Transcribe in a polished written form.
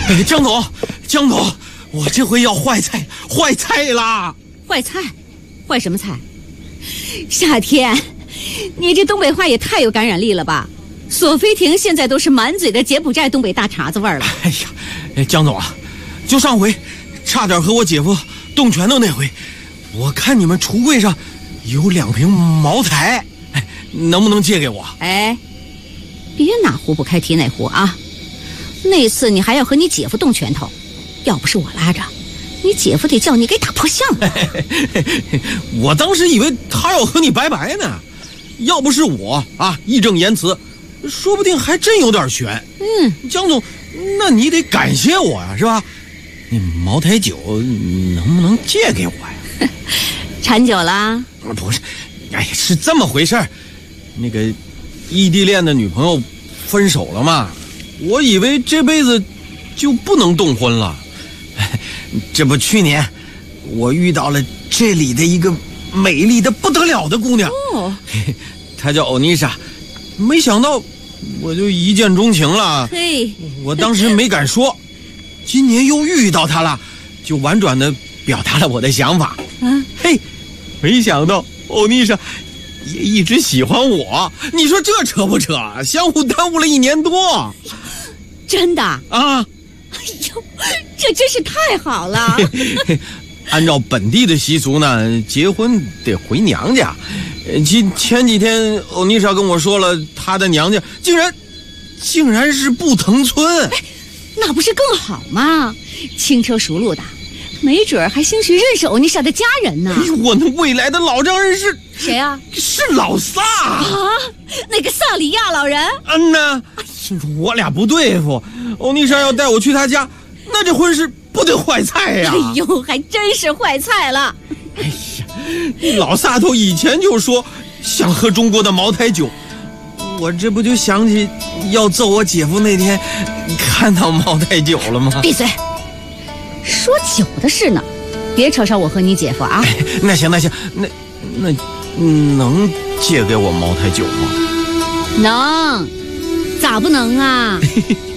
江总，我这回要坏菜啦！ 坏菜？坏什么菜？夏天，你这东北话也太有感染力了吧！索菲婷现在都是满嘴的柬埔寨东北大碴子味儿了。 哎呀，江总啊，就上回差点和我姐夫动拳头那回，我看你们橱柜上有2瓶茅台，能不能借给我？ 哎，别哪壶不开提哪壶啊！那次你还要和你姐夫动拳头，要不是我拉着，你姐夫得叫你给打破相了。 我当时以为他要和你拜拜呢，要不是我啊义正言辞，说不定还真有点悬。江总，那你得感谢我呀，是吧？那茅台酒能不能借给我呀？ 馋酒啦？ 不是，哎呀，是这么回事儿。那个异地恋的女朋友分手了嘛，我以为这辈子就不能动婚了。这不，去年我遇到了这里的一个美丽的不得了的姑娘，她叫欧妮莎，没想到我就一见钟情了。 嘿， 我当时没敢说，今年又遇到她了，就婉转的表达了我的想法。嘿，没想到欧妮莎也一直喜欢我，你说这扯不扯？相互耽误了1年多。 真的啊？ 哎呦，这真是太好了！ 按照本地的习俗呢，结婚得回娘家。前几天欧妮莎跟我说了，她的娘家竟然是布腾村。 那不是更好吗？轻车熟路的，没准还兴许认识欧妮莎的家人呢。 我那未来的老丈人是谁啊？ 是老萨啊，那个萨里亚老人。 呐，我俩不对付，欧妮莎要带我去他家，那这婚事不得坏菜呀！ 哎呦，还真是坏菜了。 哎呀，老萨头以前就说想喝中国的茅台酒，我这不就想起要揍我姐夫那天看到茅台酒了吗？ 闭嘴！说酒的事呢，别扯上我和你姐夫啊！ 那行，那能借给我茅台酒吗？ 能，咋不能啊？